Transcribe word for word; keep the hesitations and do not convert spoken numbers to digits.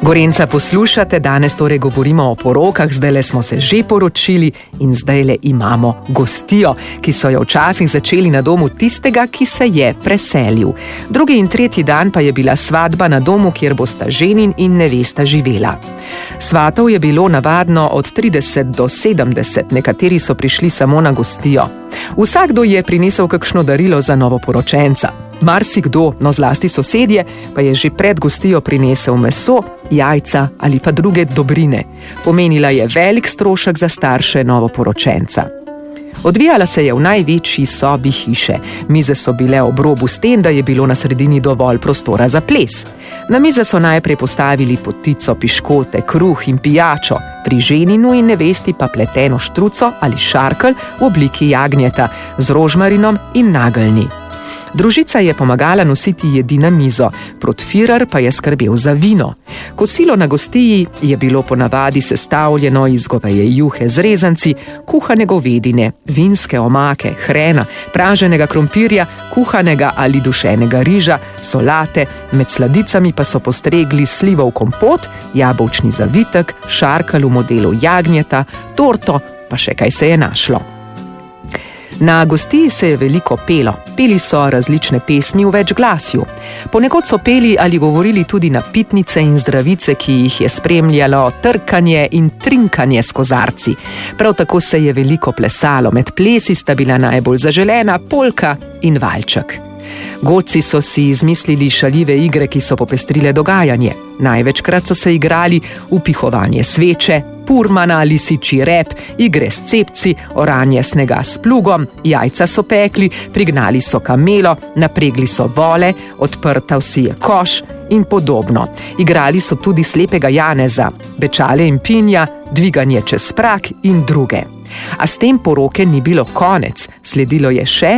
Gorenca poslušate, danes torej govorimo o porokah, zdajle smo se že poročili in zdajle imamo gostijo, ki so jo včasih začeli na domu tistega, ki se je preselil. Drugi in tretji dan pa je bila svadba na domu, kjer bosta ženin in nevesta živela. Svatov je bilo navadno od trideset do sedemdeset, nekateri so prišli samo na gostijo. Vsakdo je prinesel kakšno darilo za novoporočenca. Marsikdo, no zlasti sosedje, pa je že pred gostijo prinesel meso, jajca ali pa druge dobrine. Pomenila je velik strošek za starše novoporočenca. Odvijala se je v največji sobi hiše. Mize so bile ob robu sten, da je bilo na sredini dovolj prostora za ples. Na mize so najprej postavili potico, piškote, kruh in pijačo, pri ženinu in nevesti pa pleteno štruco ali šarkelj v obliki jagnjeta z rožmarinom in nageljni. Družica je pomagala nositi jedi na mizo, Protfirer pa je skrbel za vino. Kosilo na gostiji je bilo ponavadi sestavljeno iz goveje juhe z rezanci, kuhane govedine, vinske omake, hrena, praženega krompirja, kuhanega ali dušenega riža, solate, med sladicami pa so postregli slivov kompot, jabolčni zavitek, šarkelj v modelu jagnjeta, torto, pa še kaj se je našlo. Na gostiji se je veliko pelo. Peli so različne pesmi v več glasju. Ponekod so peli ali govorili tudi napitnice in zdravice, ki jih je spremljalo trkanje in trinkanje s kozarci. Prav tako se je veliko plesalo. Med plesi sta bila najbolj zaželena polka in valček. Godci so si izmislili šaljive igre, ki so popestrile dogajanje. Največkrat so se igrali upihovanje sveče, purmana, lisičji rep, igre s cepci, oranje snega s plugom, jajca so pekli, prignali so kamelo, napregli so vole, odprtal si je koš in podobno. Igrali so tudi slepega Janeza, bečale in pinja, dviganje čez prak in druge. A s tem poroke ni bilo konec, sledilo je še